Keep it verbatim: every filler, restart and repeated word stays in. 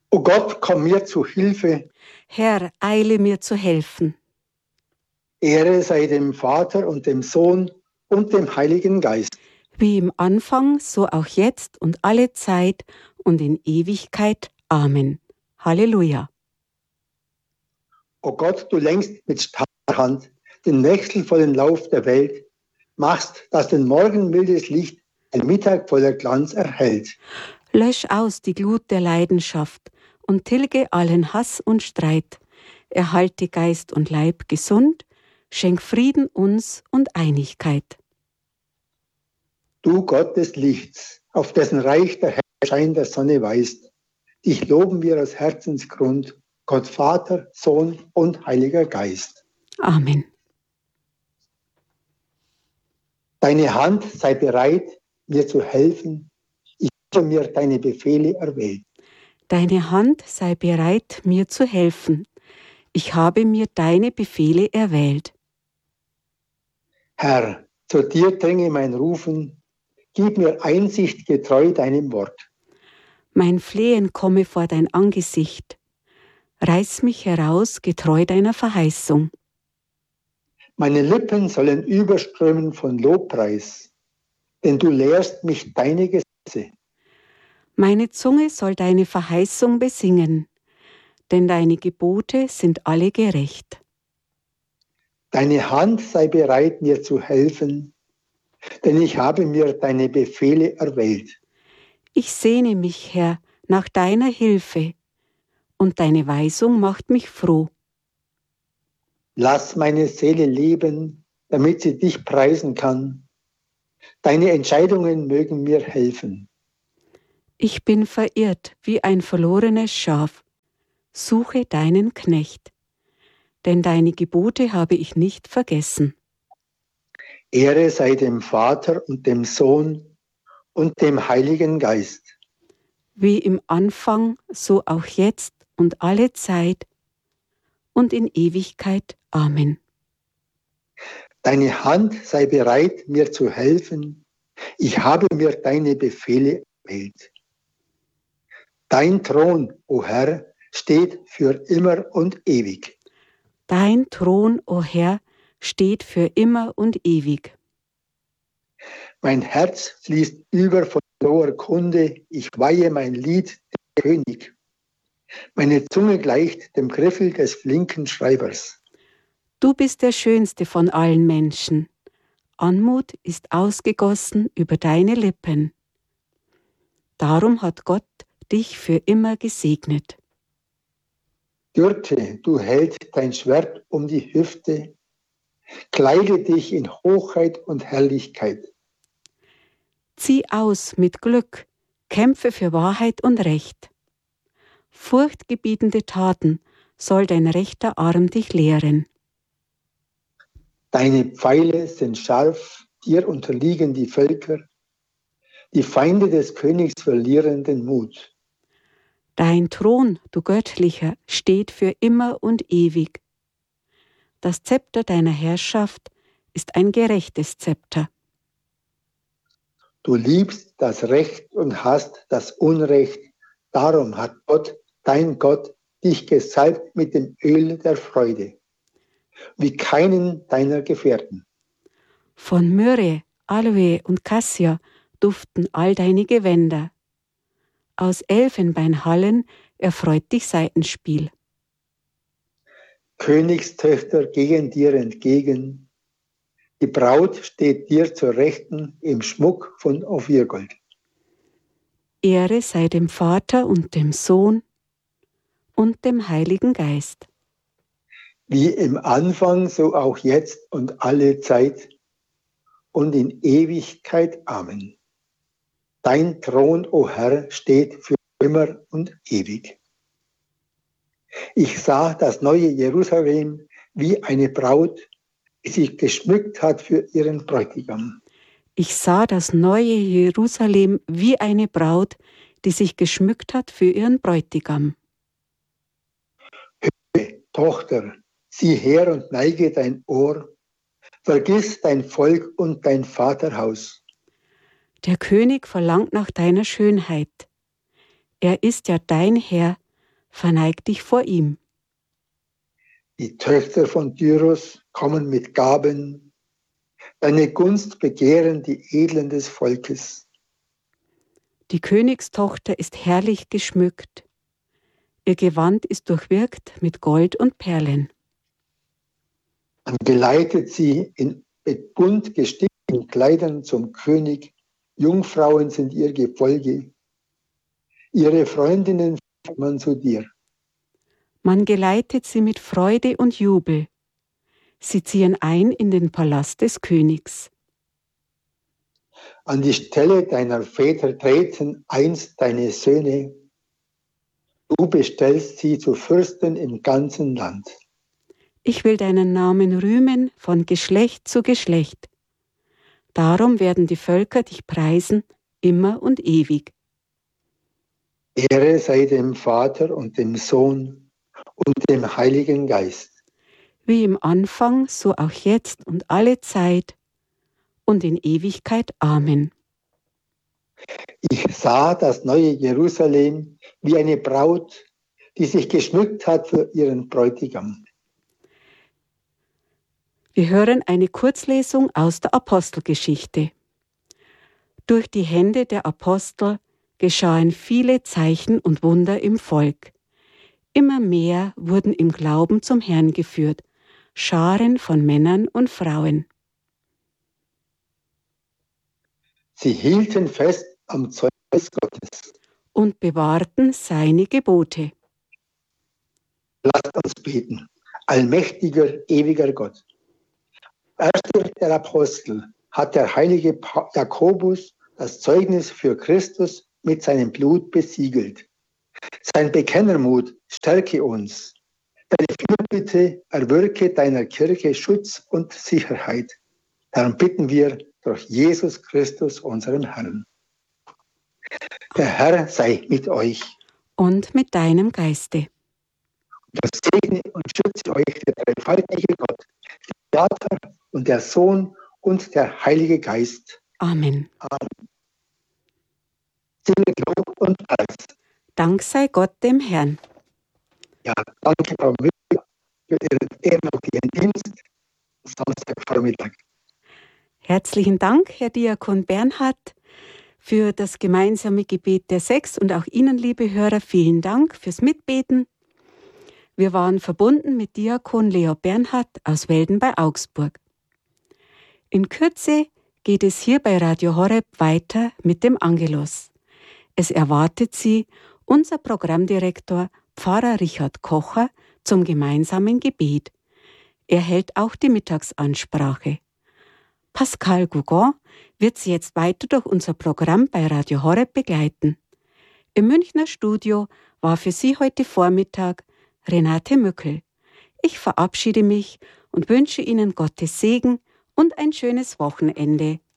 O Gott, komm mir zu Hilfe. Herr, eile mir zu helfen. Ehre sei dem Vater und dem Sohn und dem Heiligen Geist. Wie im Anfang, so auch jetzt und alle Zeit und in Ewigkeit. Amen. Halleluja. O Gott, du lenkst mit starker Hand den wechselvollen Lauf der Welt, machst, dass den Morgen mildes Licht ein Mittag voller Glanz erhält. Lösch aus die Glut der Leidenschaft und tilge allen Hass und Streit. Erhalte Geist und Leib gesund, schenk Frieden uns und Einigkeit. Du Gott des Lichts, auf dessen Reich der Schein der Sonne weist, dich loben wir aus Herzensgrund, Gott Vater, Sohn und Heiliger Geist. Amen. Deine Hand sei bereit, mir zu helfen. Ich habe mir deine Befehle erwählt. Deine Hand sei bereit, mir zu helfen. Ich habe mir deine Befehle erwählt. Herr, zu dir dränge mein Rufen. Gib mir Einsicht getreu deinem Wort. Mein Flehen komme vor dein Angesicht. Reiß mich heraus getreu deiner Verheißung. Meine Lippen sollen überströmen von Lobpreis, denn du lehrst mich deine Gesetze. Meine Zunge soll deine Verheißung besingen, denn deine Gebote sind alle gerecht. Deine Hand sei bereit, mir zu helfen, denn ich habe mir deine Befehle erwählt. Ich sehne mich, Herr, nach deiner Hilfe, und deine Weisung macht mich froh. Lass meine Seele leben, damit sie dich preisen kann. Deine Entscheidungen mögen mir helfen. Ich bin verirrt wie ein verlorenes Schaf. Suche deinen Knecht, denn deine Gebote habe ich nicht vergessen. Ehre sei dem Vater und dem Sohn und dem Heiligen Geist. Wie im Anfang, so auch jetzt und alle Zeit und in Ewigkeit. Amen. Deine Hand sei bereit, mir zu helfen. Ich habe mir deine Befehle erwählt. Dein Thron, o Herr, steht für immer und ewig. Dein Thron, o Herr, steht für immer und ewig. Mein Herz fließt über von froher Kunde, ich weihe mein Lied dem König. Meine Zunge gleicht dem Griffel des flinken Schreibers. Du bist der Schönste von allen Menschen. Anmut ist ausgegossen über deine Lippen. Darum hat Gott dich für immer gesegnet. Gürte, du hältst dein Schwert um die Hüfte, kleide dich in Hochheit und Herrlichkeit. Zieh aus mit Glück, kämpfe für Wahrheit und Recht. Furchtgebietende Taten soll dein rechter Arm dich lehren. Deine Pfeile sind scharf, dir unterliegen die Völker. Die Feinde des Königs verlieren den Mut. Dein Thron, du Göttlicher, steht für immer und ewig. Das Zepter deiner Herrschaft ist ein gerechtes Zepter. Du liebst das Recht und hast das Unrecht. Darum hat Gott, dein Gott, dich gesalbt mit dem Öl der Freude, wie keinen deiner Gefährten. Von Myrrhe, Aloe und Cassia duften all deine Gewänder. Aus Elfenbeinhallen erfreut dich Saitenspiel. Königstöchter gehen dir entgegen. Die Braut steht dir zur Rechten im Schmuck von Ophirgold. Ehre sei dem Vater und dem Sohn und dem Heiligen Geist. Wie im Anfang, so auch jetzt und alle Zeit und in Ewigkeit. Amen. Dein Thron, o Herr, steht für immer und ewig. Ich sah das neue Jerusalem wie eine Braut, die sich geschmückt hat für ihren Bräutigam. Ich sah das neue Jerusalem wie eine Braut, die sich geschmückt hat für ihren Bräutigam. Höre, Tochter, sieh her und neige dein Ohr, vergiss dein Volk und dein Vaterhaus. Der König verlangt nach deiner Schönheit. Er ist ja dein Herr, verneig dich vor ihm. Die Töchter von Tyros kommen mit Gaben, deine Gunst begehren die Edlen des Volkes. Die Königstochter ist herrlich geschmückt, ihr Gewand ist durchwirkt mit Gold und Perlen. Man geleitet sie in mit bunt gestickten Kleidern zum König, Jungfrauen sind ihr Gefolge, ihre Freundinnen führt man zu dir. Man geleitet sie mit Freude und Jubel. Sie ziehen ein in den Palast des Königs. An die Stelle deiner Väter treten einst deine Söhne. Du bestellst sie zu Fürsten im ganzen Land. Ich will deinen Namen rühmen von Geschlecht zu Geschlecht. Darum werden die Völker dich preisen, immer und ewig. Ehre sei dem Vater und dem Sohn und dem Heiligen Geist. Wie im Anfang, so auch jetzt und alle Zeit und in Ewigkeit. Amen. Ich sah das neue Jerusalem wie eine Braut, die sich geschmückt hat für ihren Bräutigam. Wir hören eine Kurzlesung aus der Apostelgeschichte. Durch die Hände der Apostel geschahen viele Zeichen und Wunder im Volk. Immer mehr wurden im Glauben zum Herrn geführt, Scharen von Männern und Frauen. Sie hielten fest am Zeugnis Gottes. Und bewahrten seine Gebote. Lasst uns beten. Allmächtiger, ewiger Gott. Erster der Apostel hat der heilige Jakobus das Zeugnis für Christus mit seinem Blut besiegelt. Sein Bekennermut stärke uns. Deine Fürbitte erwirke deiner Kirche Schutz und Sicherheit. Darum bitten wir durch Jesus Christus, unseren Herrn. Der Herr sei mit euch. Und mit deinem Geiste. Das segne und schütze euch der dreifaltige Gott, der Vater und der Sohn und der Heilige Geist. Amen. Amen. Singe Lob und Preis. Dank sei Gott dem Herrn. Ja, danke Frau Müller für Ihren ehrenamtlichen Dienst am Samstagvormittag. Herzlichen Dank, Herr Diakon Bernhard, für das gemeinsame Gebet der Sechs und auch Ihnen, liebe Hörer, vielen Dank fürs Mitbeten. Wir waren verbunden mit Diakon Leo Bernhard aus Welden bei Augsburg. In Kürze geht es hier bei Radio Horeb weiter mit dem Angelus. Es erwartet Sie unser Programmdirektor Pfarrer Richard Kocher zum gemeinsamen Gebet. Er hält auch die Mittagsansprache. Pascal Gougon wird Sie jetzt weiter durch unser Programm bei Radio Horeb begleiten. Im Münchner Studio war für Sie heute Vormittag Renate Mückel. Ich verabschiede mich und wünsche Ihnen Gottes Segen und ein schönes Wochenende.